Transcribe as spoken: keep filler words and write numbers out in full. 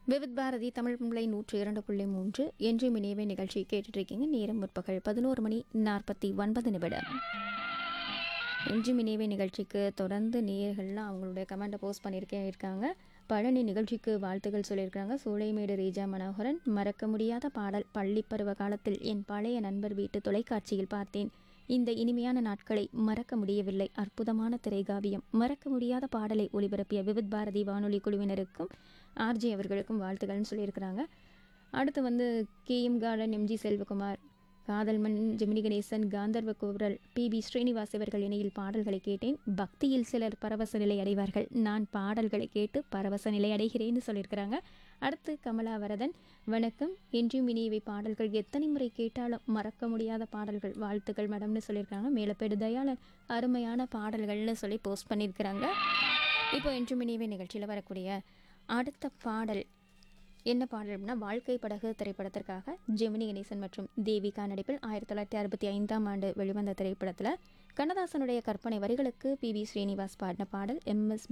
விவித் பாரதி தமிழ் பிள்ளை நூற்றி இரண்டு புள்ளி மூன்று என்று மினியவே நிகழ்ச்சி கேட்டுட்டு இருக்கீங்க. நேரம் முற்பகல் பதினோரு மணி நாற்பத்தி ஒன்பது நிமிடம். என்று மினியவே நிகழ்ச்சிக்கு தொடர்ந்து நேயர்கள்லாம் அவங்களுடைய கமெண்ட்டை போஸ்ட் பண்ணியிருக்கே இருக்காங்க. பழனி நிகழ்ச்சிக்கு வாழ்த்துக்கள் சொல்லியிருக்காங்க. சூளைமேடு ரீஜா மனோகரன், மறக்க முடியாத பாடல். பள்ளி பருவ காலத்தில் என் பழைய நண்பர் வீட்டு தொலைக்காட்சியில் பார்த்தேன். இந்த இனிமையான நாட்களை மறக்க முடியவில்லை. அற்புதமான திரைகாவியம். மறக்க முடியாத பாடலை ஒளிபரப்பிய விவித் பாரதி வானொலி குழுவினருக்கும் ஆர்ஜே அவர்களுக்கும் வாழ்த்துக்கள்னு சொல்லியிருக்கிறாங்க. அடுத்து வந்து K M garden, MG Selvakumar, காதல்மன், Gemini Ganesan, காந்தர்வ குரல், பி பி ஸ்ரீனிவாஸ் இவர்கள் இணையில் பாடல்களை கேட்டேன். பக்தியில் சிலர் பரவச நிலை அடைவார்கள். நான் பாடல்களை கேட்டு பரவச நிலை அடைகிறேன்னு சொல்லியிருக்கிறாங்க. அடுத்து கமலா வரதன், வணக்கம். என்றும் இனியவை பாடல்கள் எத்தனை முறை கேட்டாலும் மறக்க முடியாத பாடல்கள். வாழ்த்துக்கள் மேடம்னு சொல்லியிருக்காங்க. மேலப்பேடு தயாளன், அருமையான பாடல்கள்னு சொல்லி போஸ்ட் பண்ணியிருக்கிறாங்க. இப்போ என்றும் இனியவை நிகழ்ச்சியில் வரக்கூடிய அடுத்த பாடல் என்ன பாடல் அப்படின்னா, வாழ்க்கை படகு திரைப்படத்திற்காக ஜெமினி கணேசன் மற்றும் தேவிகா நடிப்பில் ஆயிரத்தி தொள்ளாயிரத்தி அறுபத்தி ஐந்தாம் ஆண்டு வெளிவந்த திரைப்படத்தில் கண்ணதாசனுடைய கற்பனை வரிகளுக்கு பி வி ஸ்ரீனிவாஸ் பாடின பாடல். M S